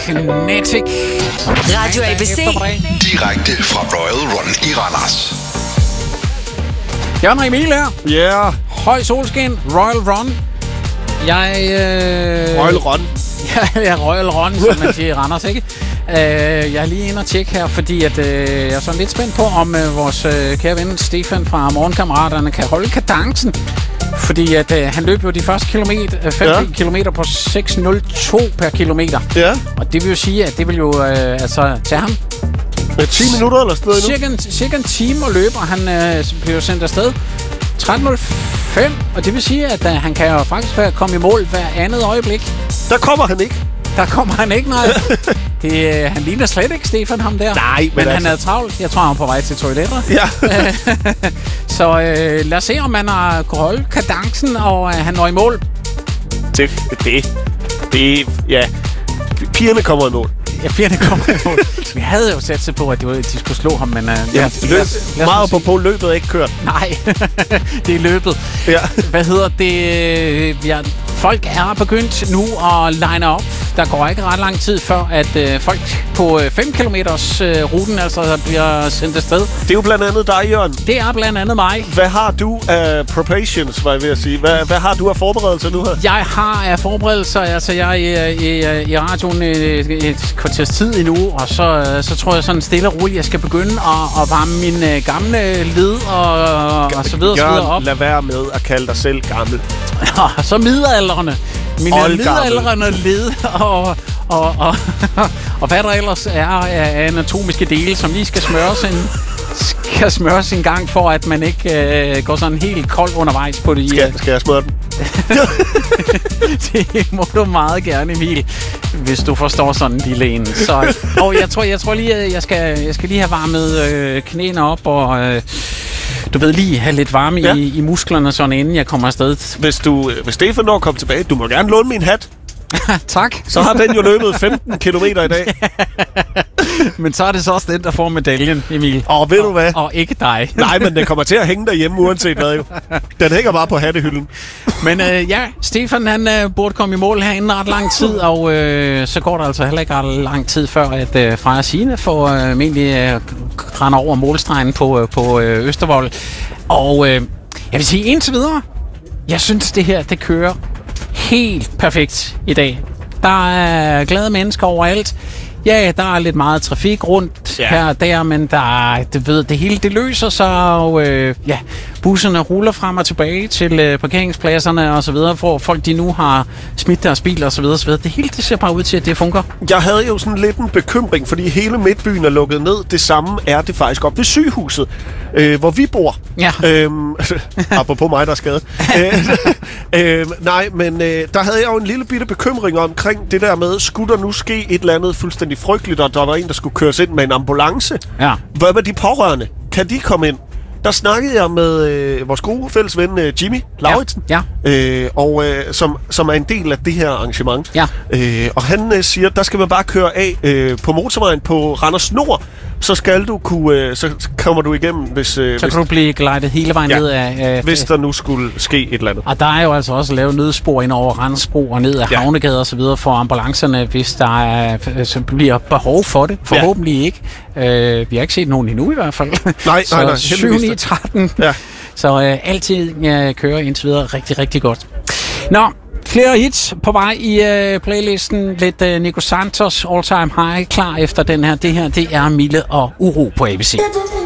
Magnetic. Radio ABC. Direkte fra Royal Run i Randers. Jørgen og Emil her. Yeah. Høj solskin, Royal Run. Royal Run. Ja, Royal Run, som man siger i Randers, ikke? Jeg er lige inde og tjekke her, fordi at, jeg er sådan lidt spændt på, om vores kære ven Stefan fra Morgenkammeraterne kan holde kadencen. Fordi at, han løb jo de første 5 kilometer på 6:02 per kilometer. Ja. Og det vil jo sige, at det vil jo tage ham 10 minutter eller sådan noget. Cirka en time at løbe, og han bliver sendt afsted 13:05. Og det vil sige, at han kan jo faktisk komme i mål hver andet øjeblik. Der kommer han ikke. Der kommer han ikke, nej. Han ligner slet ikke Stefan, ham der. Nej, men han er travlt. Jeg tror, han er på vej til toiletter. Ja. Så lad os se, om han har kunnet holde kadencen, og han når i mål. Det, ja. Pigerne kommer i mål. Ja, pigerne kommer i mål. Vi havde jo sat sig på, at de skulle slå ham, men... meget på løbet er ikke kørt. Nej, det er løbet. Ja. Hvad hedder det? Ja, folk er begyndt nu at line op. Der går ikke ret lang tid før, at folk på 5 kilometers ruten altså bliver sendt afsted. Det er jo blandt andet dig, Jørgen. Det er blandt andet mig. Hvad har du af preparations, var jeg ved at sige? Hvad har du af forberedelser nu her? Jeg har af forberedelser, altså jeg er i radioen et kvarters tid endnu, og så tror jeg sådan stille og roligt, jeg skal begynde at varme mine gamle led og så videre Jørgen, op. lad være med at kalde dig selv gammel. Så midaldrende. Mine midaldrende led og hvad der ellers er af anatomiske dele, som lige skal smøres en gang, for at man ikke går sådan helt kold undervejs på det. Skal jeg smøre den? Det må du meget gerne, Emil, hvis du forstår sådan en lille en. Så, og jeg tror lige, at jeg skal lige have varmet knæene op, og du ved, lige have lidt varme i musklerne, sådan inden jeg kommer afsted. Hvis Stefan når kommer tilbage, du må gerne låne min hat. Tak. Så har den jo løbet 15 kilometer i dag. Men så er det så også den, der får medaljen, Emil. Ved du hvad? Og ikke dig. Nej, men den kommer til at hænge derhjemme uanset hvad jo. Den hænger bare på hattehylden. Men Stefan han burde komme i mål her inden ret lang tid, og så går der altså heller ikke ret lang tid før, at Freja Signe får egentlig render over målstregen på Østervold. Og jeg vil sige indtil videre, jeg synes det her, det kører helt perfekt i dag. Der er glade mennesker overalt. Ja, der er lidt meget trafik rundt her og der, men det hele det løser sig, og busserne ruller frem og tilbage til parkeringspladserne og så videre, hvor folk de nu har smidt deres biler og så videre, så videre. Det hele det ser bare ud til, at det fungerer. Jeg havde jo sådan lidt en bekymring, fordi hele Midtbyen er lukket ned. Det samme er det faktisk op ved sygehuset, hvor vi bor. Ja. Apropos mig, der er skadet. Nej, men der havde jeg jo en lille bitte bekymring omkring det der med, skulle der nu ske et eller andet fuldstændig frygteligt, og der var en, der skulle køres ind med en ambulance. Ja. Hvad med de pårørende? Kan de komme ind? Der snakkede jeg med vores gode fælles ven Jimmy Lauritsen, som er en del af det her arrangement. Ja. Og han siger, der skal man bare køre af på motorvejen på Randers Nord, så skal du så kommer du igennem, så kan du blive glejdet hele vejen ned af hvis der nu skulle ske et eller andet. Og der er jo altså også lavet nødspor ind over Randersbro og ned af Havnegade og så videre for ambulancerne, hvis der så bliver behov for det. Forhåbentlig ikke. Vi har ikke set nogen endnu i hvert fald. Nej. 7-9-13. Ja. Så altid kører indtil videre rigtig, rigtig godt. Nå, flere hits på vej i playlisten. Lidt Nico Santos All Time High klar efter den her. Det her, det er Mille og Uro på ABC.